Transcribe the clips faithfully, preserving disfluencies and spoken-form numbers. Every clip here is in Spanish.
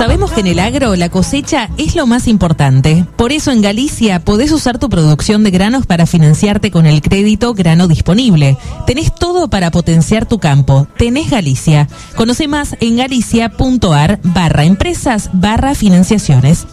Sabemos que en el agro la cosecha es lo más importante. Por eso en Galicia podés usar tu producción de granos para financiarte con el crédito Grano Disponible. Tenés todo para potenciar tu campo. Tenés Galicia. Conoce más en galicia.ar barra empresas barra financiaciones.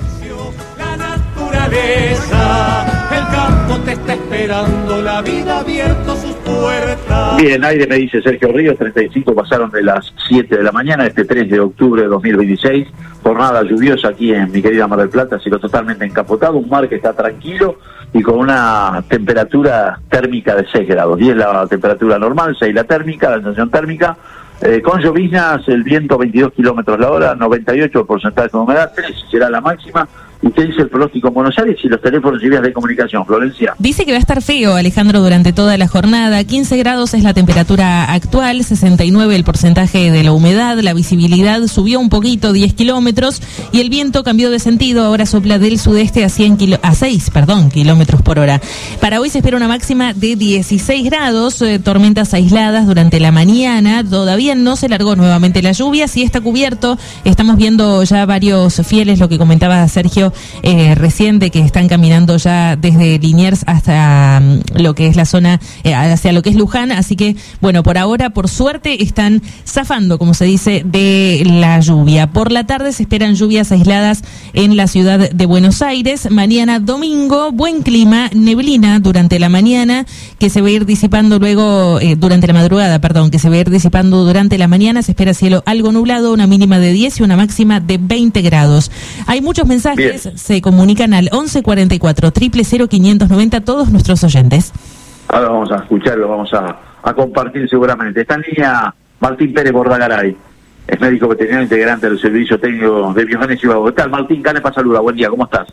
La naturaleza, el campo te está esperando, la vida ha abierto sus puertas. Bien, aire me dice Sergio Ríos, treinta y cinco pasaron de las siete de la mañana, este tres de octubre de dos mil veintiséis, jornada lluviosa aquí en mi querida Mar del Plata, cielo totalmente encapotado, un mar que está tranquilo y con una temperatura térmica de seis grados, diez la temperatura normal, seis la térmica, la sensación térmica, eh, con lloviznas, el viento veintidós kilómetros la hora, noventa y ocho el porcentaje de humedad, tres será la máxima. Usted dice el pronóstico en Buenos Aires y los teléfonos y vías de comunicación, Florencia. Dice que va a estar feo, Alejandro, durante toda la jornada. quince grados es la temperatura actual, sesenta y nueve el porcentaje de la humedad, la visibilidad subió un poquito, diez kilómetros, y el viento cambió de sentido, ahora sopla del sudeste a, cien kilo, a seis perdón, kilómetros por hora. Para hoy se espera una máxima de dieciséis grados, eh, tormentas aisladas durante la mañana, todavía no se largó nuevamente la lluvia, sí está cubierto, estamos viendo ya varios fieles, lo que comentaba Sergio Eh, recién, de que están caminando ya desde Liniers hasta um, lo que es la zona, eh, hacia lo que es Luján, así que bueno, por ahora, por suerte, están zafando, como se dice, de la lluvia. Por la tarde se esperan lluvias aisladas en la ciudad de Buenos Aires. Mañana domingo, buen clima, neblina durante la mañana, que se va a ir disipando luego, eh, durante la madrugada, perdón, que se va a ir disipando durante la mañana. Se espera cielo algo nublado, una mínima de diez y una máxima de veinte grados. Hay muchos mensajes. Bien. Se comunican al once cuarenta y cuatro, cero cero cero, quinientos noventa todos nuestros oyentes. Ahora vamos a escucharlo, vamos a, a compartir seguramente. Está en línea Martín Pérez Bordagaray, es médico veterinario integrante del Servicio Técnico de Biogénesis y Bogotá. ¿Qué tal, Martín? Canepa saluda, buen día, ¿cómo estás?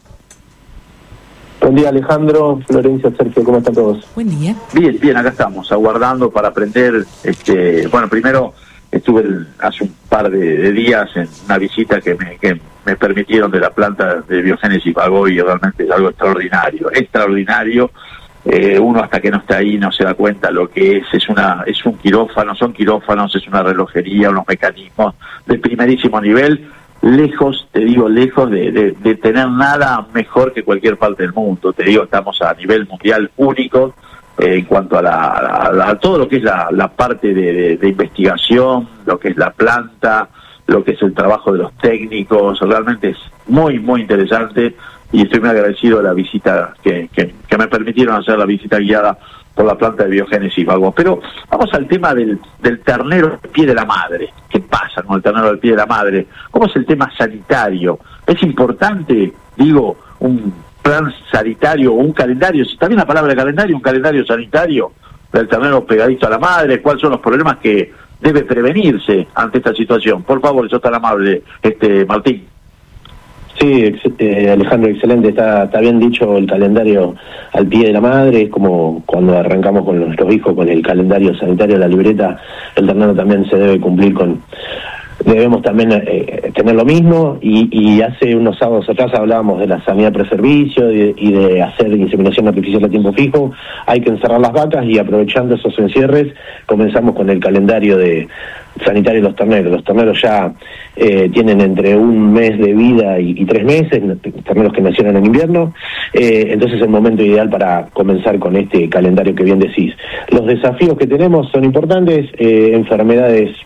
Buen día, Alejandro, Florencia, Sergio, ¿cómo están todos? Buen día. Bien, bien, acá estamos, aguardando para aprender, este, bueno, primero estuve el, hace un par de, de días en una visita que me, que me permitieron de la planta de Biogénesis Pagó, y realmente es algo extraordinario, extraordinario. Eh, uno hasta que no está ahí no se da cuenta lo que es, es una es un quirófano, son quirófanos, es una relojería, unos mecanismos de primerísimo nivel, lejos, te digo, lejos de, de, de tener nada mejor que cualquier parte del mundo. Te digo, estamos a nivel mundial único eh, en cuanto a, la, a, la, a todo lo que es la, la parte de, de, de investigación, lo que es la planta, lo que es el trabajo de los técnicos. Realmente es muy, muy interesante y estoy muy agradecido de la visita que, que, que me permitieron hacer, la visita guiada por la planta de Biogénesis Vago. Pero vamos al tema del, del ternero del pie de la madre. ¿Qué pasa con el ternero del pie de la madre? ¿Cómo es el tema sanitario? ¿Es importante, digo, un plan sanitario o un calendario? Si también la palabra calendario, un calendario sanitario del ternero pegadito a la madre. ¿Cuáles son los problemas que debe prevenirse ante esta situación? Por favor, eso tan amable, este Martín. Sí, ex eh, Alejandro, excelente, está, está bien dicho, el calendario al pie de la madre. Es como cuando arrancamos con nuestros hijos con el calendario sanitario, la libreta, el ternero también se debe cumplir con, debemos también eh, tener lo mismo, y, y hace unos sábados atrás hablábamos de la sanidad preservicio y de, y de hacer inseminación artificial a tiempo fijo. Hay que encerrar las vacas y aprovechando esos encierres comenzamos con el calendario de sanitario de los terneros. Los terneros ya eh, tienen entre un mes de vida y, y tres meses, terneros que nacieron en invierno, eh, entonces es el momento ideal para comenzar con este calendario que bien decís. Los desafíos que tenemos son importantes, eh, enfermedades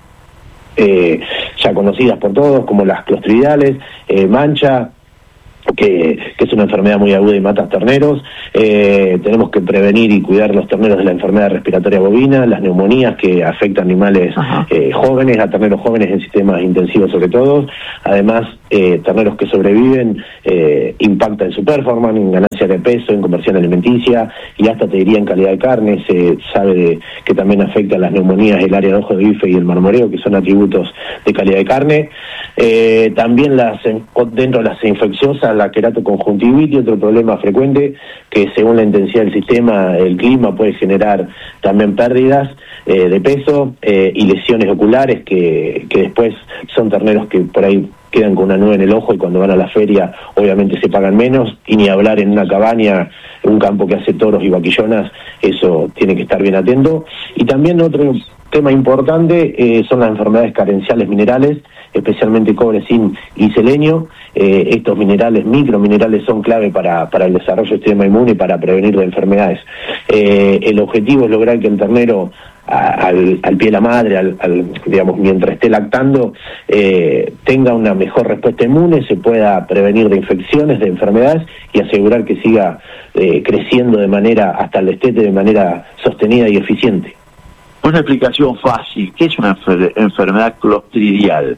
eh, ya conocidas por todos, como las clostridiales, eh, mancha, Que, que es una enfermedad muy aguda y mata a terneros. Eh, tenemos que prevenir y cuidar los terneros de la enfermedad respiratoria bovina, las neumonías que afectan a animales eh, jóvenes, a terneros jóvenes en sistemas intensivos sobre todo. Además, eh, terneros que sobreviven eh, impacta en su performance, en ganancia de peso, en conversión alimenticia y hasta te diría en calidad de carne. Se sabe de, que también afecta a las neumonías el área de ojo de bife y el marmoreo, que son atributos de calidad de carne. Eh, también las dentro de las infecciosas, la queratoconjuntivitis, otro problema frecuente que según la intensidad del sistema, el clima puede generar también pérdidas eh, de peso eh, y lesiones oculares que, que después son terneros que por ahí quedan con una nube en el ojo y cuando van a la feria obviamente se pagan menos, y ni hablar en una cabaña un campo que hace toros y vaquillonas, eso tiene que estar bien atento. Y también otro tema importante eh, son las enfermedades carenciales minerales, especialmente cobre, zinc y selenio. Eh, estos minerales, microminerales, son clave para, para el desarrollo del sistema inmune y para prevenir de enfermedades. Eh, el objetivo es lograr que el ternero, a, al, al pie de la madre, al, al, digamos, mientras esté lactando, eh, tenga una mejor respuesta inmune, se pueda prevenir de infecciones, de enfermedades y asegurar que siga eh, creciendo de manera, hasta el destete, de manera sostenida y eficiente. Una explicación fácil, ¿qué es una enfer- enfermedad clostridial?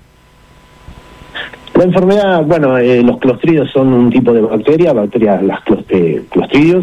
La enfermedad, bueno, eh, los clostridios son un tipo de bacteria, bacterias, las clos- eh, clostridios.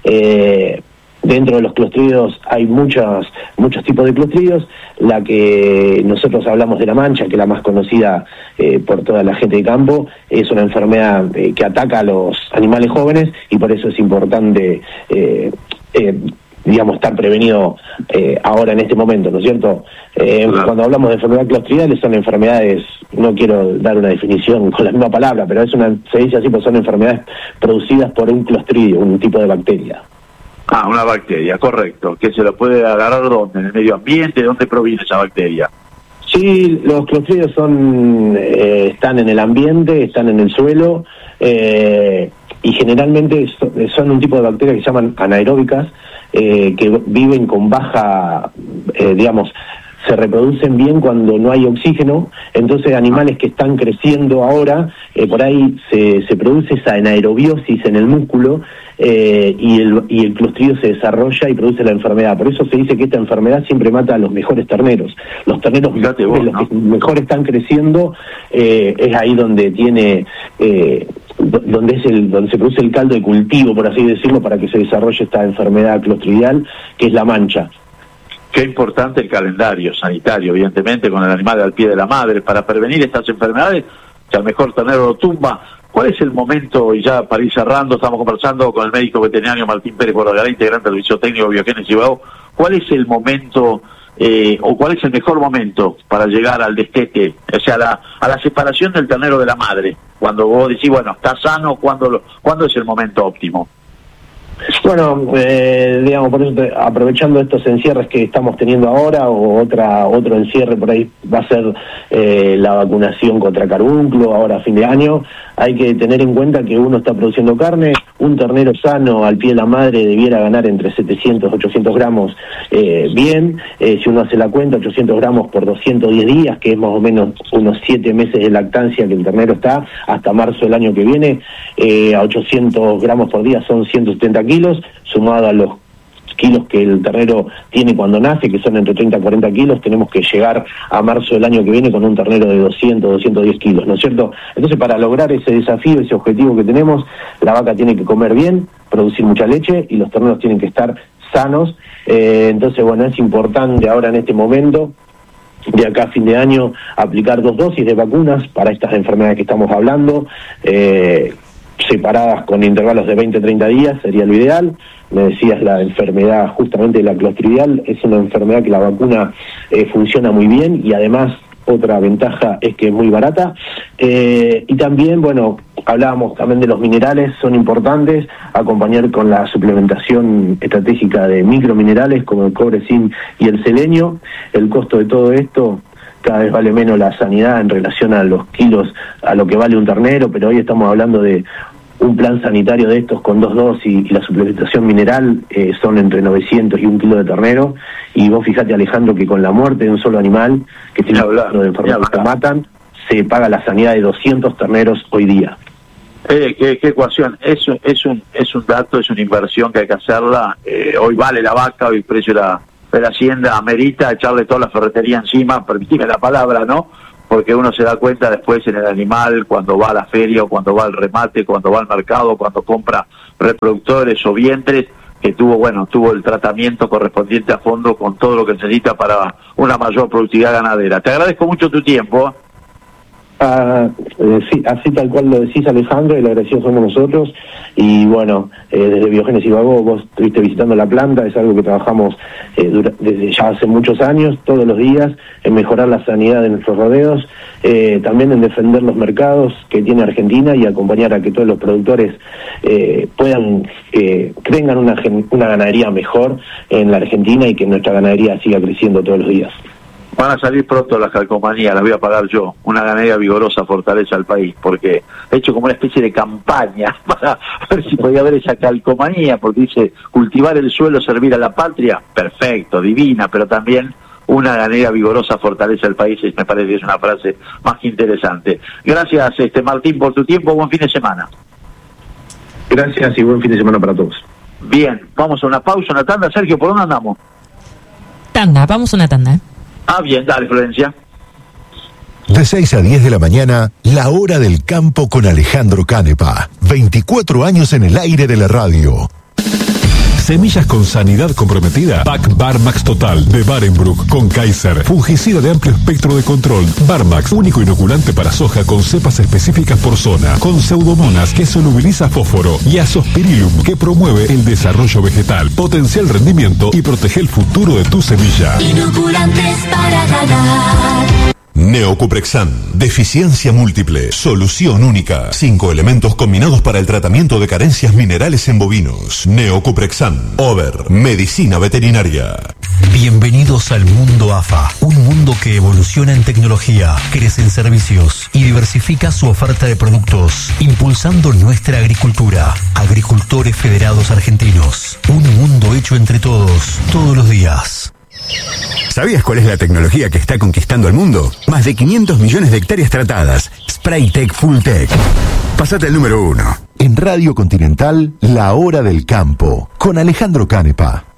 Eh, dentro de los clostridios hay muchos, muchos tipos de clostridios. La que nosotros hablamos de la mancha, que es la más conocida eh, por toda la gente de campo, es una enfermedad eh, que ataca a los animales jóvenes y por eso es importante eh, eh, digamos, estar prevenido eh, ahora en este momento, ¿no es cierto? Eh, claro. Cuando hablamos de enfermedades clostridiales son enfermedades, no quiero dar una definición con la misma palabra, pero es una, se dice así, pues son enfermedades producidas por un clostridio, un tipo de bacteria. Ah, una bacteria, correcto. ¿Que se lo puede agarrar dónde? ¿En el medio ambiente? ¿De dónde proviene esa bacteria? Sí, los clostridios son, eh, están en el ambiente, están en el suelo, eh, y generalmente son, son un tipo de bacterias que se llaman anaeróbicas, Eh, que viven con baja, eh, digamos, se reproducen bien cuando no hay oxígeno, entonces animales que están creciendo ahora, eh, por ahí se, se produce esa anaerobiosis en el músculo eh, y, el, y el clostridio se desarrolla y produce la enfermedad. Por eso se dice que esta enfermedad siempre mata a los mejores terneros. Los terneros Fíjate vos, los ¿no? que mejor están creciendo, eh, es ahí donde tiene... Eh, donde es el donde se produce el caldo de cultivo, por así decirlo, para que se desarrolle esta enfermedad clostridial, que es la mancha. Qué importante el calendario sanitario, evidentemente, con el animal al pie de la madre, para prevenir estas enfermedades, que al mejor ternero lo tumba. ¿Cuál es el momento, y ya para ir cerrando, estamos conversando con el médico veterinario Martín Pérez Bordagará, integrante del servicio técnico de Biogénesis Vago, cuál es el momento, eh, o cuál es el mejor momento para llegar al destete, o sea, a la, a la separación del ternero de la madre? Cuando vos decís, bueno, está sano, ¿cuándo, lo, ¿cuándo es el momento óptimo? Bueno, eh, digamos, por eso te, aprovechando estos encierres que estamos teniendo ahora, o otra otro encierre por ahí va a ser eh, la vacunación contra carúnculo, ahora a fin de año, hay que tener en cuenta que uno está produciendo carne, un ternero sano al pie de la madre debiera ganar entre setecientos, ochocientos gramos eh, bien, eh, si uno hace la cuenta, ochocientos gramos por doscientos diez días, que es más o menos unos siete meses de lactancia que el ternero está, hasta marzo del año que viene, eh, a ochocientos gramos por día son ciento setenta kilos, sumado a los kilos que el ternero tiene cuando nace, que son entre treinta y cuarenta kilos, tenemos que llegar a marzo del año que viene con un ternero de doscientos, doscientos diez kilos, ¿no es cierto? Entonces, para lograr ese desafío, ese objetivo que tenemos, la vaca tiene que comer bien, producir mucha leche, y los terneros tienen que estar sanos. Eh, entonces, bueno, es importante ahora en este momento, de acá a fin de año, aplicar dos dosis de vacunas para estas enfermedades que estamos hablando, eh, separadas con intervalos de veinte a treinta días, sería lo ideal. Me decías, la enfermedad justamente la clostridial es una enfermedad que la vacuna eh, funciona muy bien, y además otra ventaja es que es muy barata. Eh, y también, bueno, hablábamos también de los minerales, son importantes, acompañar con la suplementación estratégica de microminerales como el cobre, zinc y el selenio. El costo de todo esto, cada vez vale menos la sanidad en relación a los kilos, a lo que vale un ternero, pero hoy estamos hablando de un plan sanitario de estos con dos dosis, y la suplementación mineral eh, son entre novecientos y un kilo de ternero. Y vos fijate, Alejandro, que con la muerte de un solo animal, que tiene hablando de enfermedades que matan, se paga la sanidad de doscientos terneros hoy día. Eh, ¿qué, qué ecuación? Es, es, un, es un dato, es una inversión que hay que hacerla. Eh, hoy vale la vaca, hoy el precio de la, de la hacienda amerita echarle toda la ferretería encima, permitime la palabra, ¿no? Porque uno se da cuenta después en el animal, cuando va a la feria, o cuando va al remate, cuando va al mercado, cuando compra reproductores o vientres, que tuvo, bueno, tuvo el tratamiento correspondiente a fondo con todo lo que necesita para una mayor productividad ganadera. Te agradezco mucho tu tiempo. Ah, eh, sí, así tal cual lo decís, Alejandro, y lo agradecidos somos nosotros. Y bueno, eh, desde Biogénesis Vago, vos estuviste visitando la planta, es algo que trabajamos eh, dura, desde ya hace muchos años, todos los días, en mejorar la sanidad de nuestros rodeos. eh, también en defender los mercados que tiene Argentina y acompañar a que todos los productores eh, puedan, eh, tengan una, una ganadería mejor en la Argentina y que nuestra ganadería siga creciendo todos los días. Van a salir pronto las calcomanías, las voy a pagar yo. Una ganadería vigorosa fortalece al país, porque he hecho como una especie de campaña para ver si podía haber esa calcomanía, porque dice, cultivar el suelo, servir a la patria, perfecto, divina, pero también una ganadería vigorosa fortalece al país, y me parece que es una frase más que interesante. Gracias, este Martín, por tu tiempo, buen fin de semana. Gracias y buen fin de semana para todos. Bien, vamos a una pausa, una tanda. Sergio, ¿por dónde andamos? Tanda, vamos a una tanda. Ah, bien, dale, Florencia. De seis a diez de la mañana, La Hora del Campo con Alejandro Canepa. veinticuatro años en el aire de la radio. Semillas con sanidad comprometida. Pack Barmax Total de Barenbroek con Kaiser. Fungicida de amplio espectro de control. Barmax, único inoculante para soja con cepas específicas por zona. Con Pseudomonas que solubiliza fósforo. Y Azospirillum que promueve el desarrollo vegetal. Potencia el rendimiento y protege el futuro de tu semilla. Inoculantes para ganar. Neocuprexan, deficiencia múltiple, solución única. Cinco elementos combinados para el tratamiento de carencias minerales en bovinos. Neocuprexan, Over, medicina veterinaria. Bienvenidos al mundo A F A, un mundo que evoluciona en tecnología, crece en servicios y diversifica su oferta de productos, impulsando nuestra agricultura. Agricultores Federados Argentinos, un mundo hecho entre todos, todos los días. ¿Sabías cuál es la tecnología que está conquistando el mundo? Más de quinientos millones de hectáreas tratadas. Spraytec Fulltech. Pasate al número uno. En Radio Continental, La Hora del Campo, con Alejandro Canepa.